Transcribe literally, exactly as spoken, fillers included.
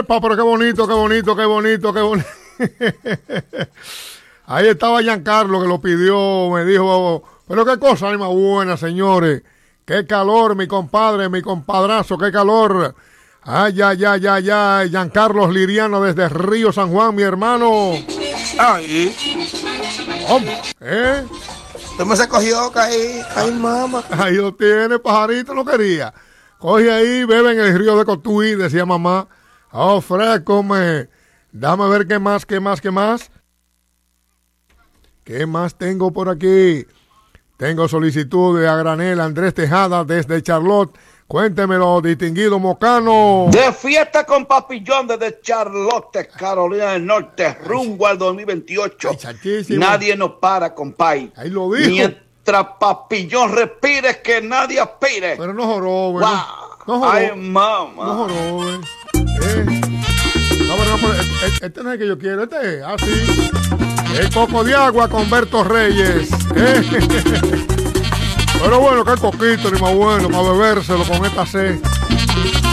Epa, pero qué bonito, qué bonito, qué bonito, qué bonito. Ahí estaba Giancarlo que lo pidió, me dijo, pero qué cosa hay más buena, señores. Qué calor, mi compadre, mi compadrazo, qué calor. Ay, ay, ay, ay, ay, Giancarlo Liriano desde Río San Juan, mi hermano. Ay. ¿Cómo? ¿Eh? Usted me se cogió, caí. Ay, mamá. Ahí lo tiene, pajarito, lo quería. Coge ahí, bebe en el río de Cotuí, decía mamá. Oh, fresco, me. Dame ver qué más, qué más, qué más. ¿Qué más tengo por aquí? Tengo solicitud de a granel Andrés Tejada desde Charlotte. Cuéntemelo, distinguido mocano. De fiesta con Papillón desde Charlotte, Carolina del Norte, rumbo al dos mil veintiocho. Ay, nadie nos para, compay. Ahí lo dijo. Mientras Papillón respire, que nadie aspire. Pero no jorobe. Wow. No jorobe. Ay, mamá. No jorobe. Eh. No, pero no, pero este, este no es el que yo quiero, este es así. El coco de agua con Berto Reyes. Eh. Pero bueno, que el coquito ni más bueno para bebérselo con esta sed.